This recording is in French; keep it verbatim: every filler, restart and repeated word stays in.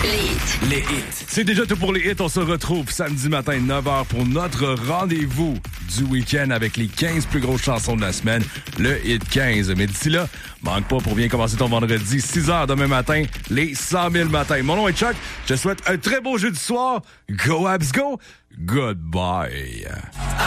Les hits. Les hits. C'est déjà tout pour les hits. On se retrouve samedi matin, neuf heures, pour notre rendez-vous du week-end avec les quinze plus grosses chansons de la semaine, le Hit quinze. Mais d'ici là, manque pas pour bien commencer ton vendredi, six heures demain matin, les cent mille matins. Mon nom est Chuck. Je te souhaite un très beau jeu du soir. Go Abs Go. Goodbye.